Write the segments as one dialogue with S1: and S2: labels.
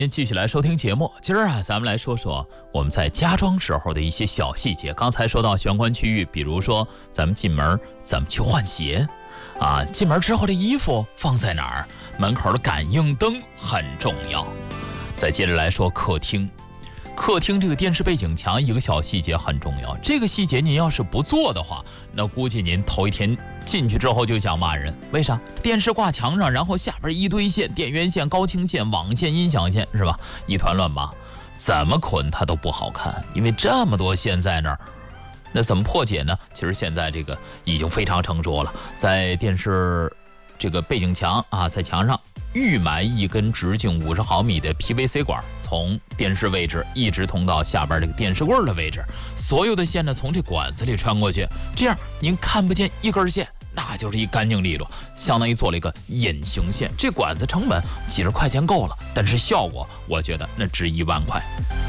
S1: 继续来收听节目。今儿啊，咱们来说说我们在家装时候的一些小细节。刚才说到玄关区域，比如说咱们进门怎么去换鞋啊？进门之后的衣服放在哪儿？门口的感应灯很重要。再接着来说客厅，客厅这个电视背景墙一个小细节很重要。这个细节您要是不做的话，那估计您头一天进去之后就想骂人。为啥？电视挂墙上，然后下边一堆线，电源线、高清线、网线、音响线，是吧？一团乱麻，怎么捆它都不好看，因为这么多线在那儿。那怎么破解呢？其实现在这个已经非常成熟了，在电视这个背景墙啊，在墙上预埋一根直径50毫米的 PVC 管，从电视位置一直通到下边这个电视柜的位置，所有的线呢从这管子里穿过去，这样您看不见一根线，那就是一干净利落，相当于做了一个隐形线。这管子成本几十块钱够了，但是效果我觉得那值1万块。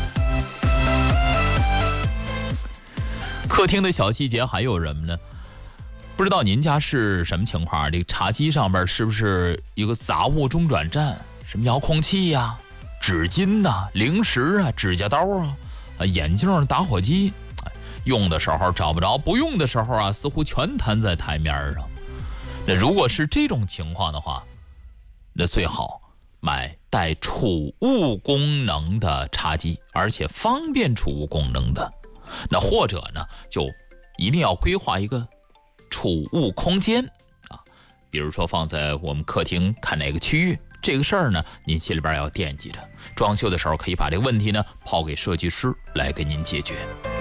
S1: 客厅的小细节还有什么呢？不知道您家是什么情况？这个茶几上面是不是一个杂物中转站？什么遥控器呀、纸巾呐、零食啊、指甲刀啊、眼镜、打火机，用的时候找不着，不用的时候啊，似乎全摊在台面上。那如果是这种情况的话，那最好买带储物功能的茶几，而且方便储物功能的。那或者呢，就一定要规划一个储物空间啊，比如说放在我们客厅看哪个区域，这个事儿呢，您心里边要惦记着。装修的时候可以把这个问题呢抛给设计师来给您解决。